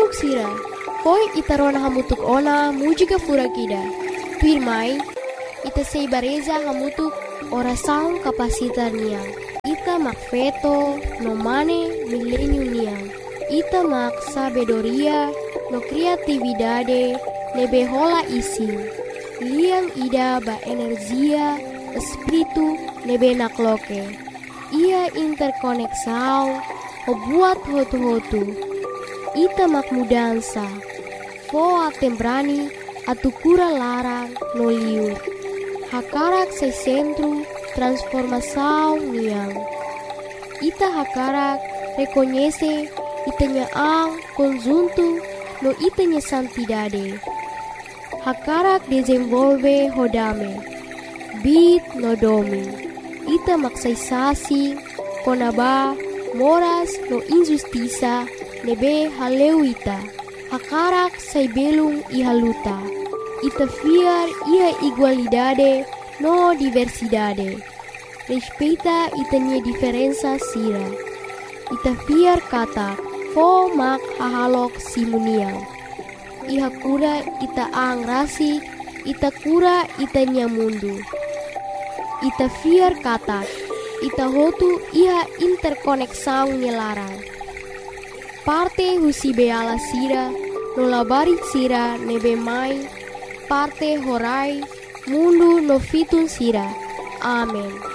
Manuk sira, poi itarona hamutuk ona mujika furakida. Pirmai, ita seibareza hamutuk orasaun kapasitar niang. Ita mak feto no mane milenium niang. Ita mak sabedoria no kreatividade nebe hola ising. Liang ida ba energia espiritu nebe nakloke. Ia interkoneksau o buat hotu-hotu. Ita mak mudansa. Foa tembrani atukura larang no liur. Hakarak sa sentro transformação niang. Ita hakarak reconhece itanya ang conjunto no itanya santidade. Hakarak desenvolve hodame. Bit no domi. Ita maksaysasi konaba moras no injustiça nebe haleuita. Hakarak say belung ihaluta. Ita fiar ia igualdade no diversidade. Respeita itanya diferença sira. Ita fiar kata fo mak hahalok simuniang. Iha kura ita ang rasi, ita kura itanya mundu. Ita fiar kata, ita hotu iha interkoneksau nyelarang. Parte husi beala sira, nolabari sira nebe mai, parte horai, mundu no fitun sira. Amen.